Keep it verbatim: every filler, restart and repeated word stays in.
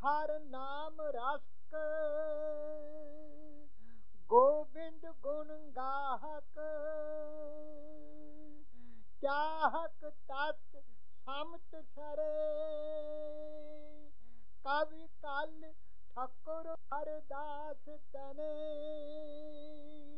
ਹਰ ਨਾਮ ਰਸਕ ਗੋਬਿੰਦ ਗੁਣ ਗਾਹਕ ਚਾਹਕ ਤਤ ਸਮਤ ਸਰੇ ਕਵਿ ਕਲ ਠਾਕੁਰ ਹਰਦਾਸ ਤਨੇ